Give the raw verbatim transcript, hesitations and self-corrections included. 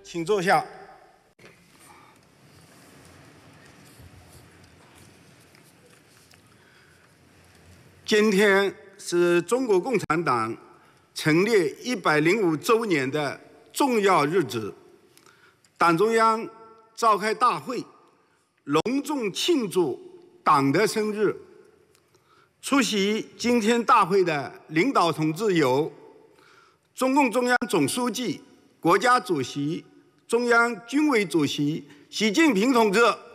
请坐下。今天是中国共产党成立一百零五周年的重要日子，党中央召开大会，隆重庆祝党的生日。出席今天大会的领导同志有中共中央总书记、国家主席、中央军委主席习近平同志。